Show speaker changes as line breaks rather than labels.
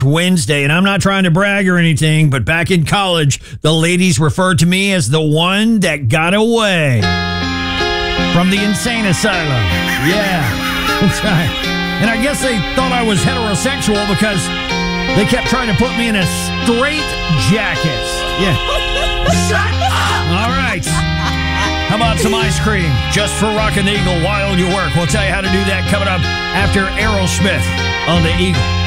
Wednesday, and I'm not trying to brag or anything, but back in college, the ladies referred to me as the one that got away from the insane asylum. Yeah, that's right. And I guess they thought I was heterosexual because they kept trying to put me in a straight jacket. Yeah. Shut up! All right. How about some ice cream just for rocking the Eagle while you work? We'll tell you how to do that coming up after Aerosmith on the Eagle.